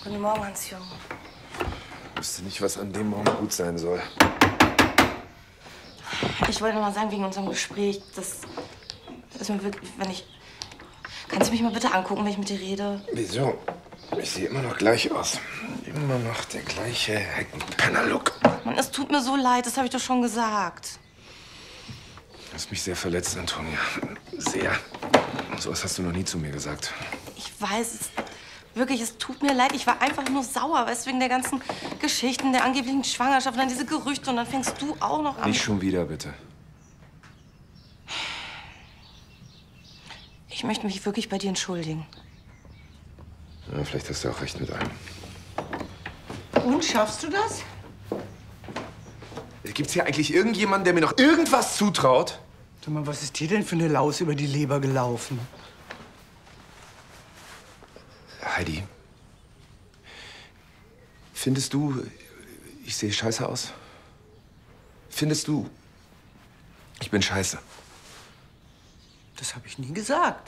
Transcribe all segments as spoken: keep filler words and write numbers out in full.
Guten Morgen, Hans-Jürgen. Ich wüsste nicht, was an dem Morgen gut sein soll. Ich wollte noch mal sagen, wegen unserem Gespräch, das ist mir wirklich, wenn ich... Kannst du mich mal bitte angucken, wenn ich mit dir rede? Wieso? Ich sehe immer noch gleich aus. Immer noch der gleiche Heckenpenner-Look. Mann, es tut mir so leid, das habe ich doch schon gesagt. Du hast mich sehr verletzt, Antonia. Sehr. So was hast du noch nie zu mir gesagt. Ich weiß es. Wirklich, es tut mir leid. Ich war einfach nur sauer, weißt du, wegen der ganzen Geschichten, der angeblichen Schwangerschaft und dann diese Gerüchte. Und dann fängst du auch noch an. Nicht schon wieder, bitte. Ich möchte mich wirklich bei dir entschuldigen. Ja, vielleicht hast du auch recht mit einem. Und, schaffst du das? Gibt's hier eigentlich irgendjemanden, der mir noch irgendwas zutraut? Sag mal, was ist dir denn für eine Laus über die Leber gelaufen? Heidi, findest du, ich sehe scheiße aus? Findest du, ich bin scheiße? Das habe ich nie gesagt.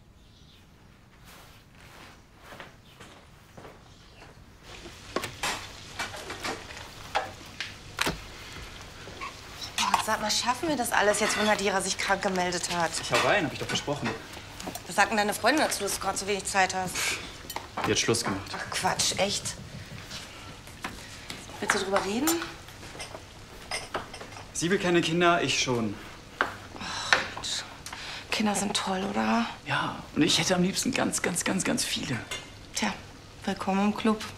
Sag mal, schaffen wir das alles jetzt, wo Nadira sich krank gemeldet hat? Ich hau rein, hab ich doch versprochen. Was sagt denn deine Freundin dazu, dass du gerade so wenig Zeit hast? Die hat Schluss gemacht. Ach Quatsch, echt? Willst du drüber reden? Sie will keine Kinder, ich schon. Ach, Mensch. Kinder sind toll, oder? Ja, und ich hätte am liebsten ganz, ganz, ganz, ganz viele. Tja, willkommen im Club.